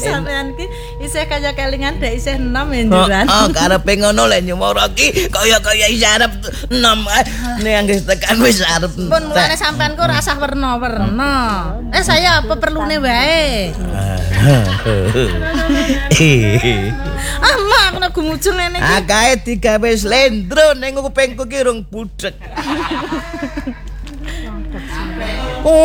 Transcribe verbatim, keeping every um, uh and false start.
sampean ki isih kaya kelingan dek isih enom ya njuran. Oh, karepe ngono lek nyumara ki kaya-kaya isih arep enom. Nek anggere tekan wis arep. Pun mulane sampean ku rasah werna-werna. Eh saya apa perlune wae. Ah, mak kena gumujung ngene iki. Akae digawe slendro ning kupingku ki rung budhek.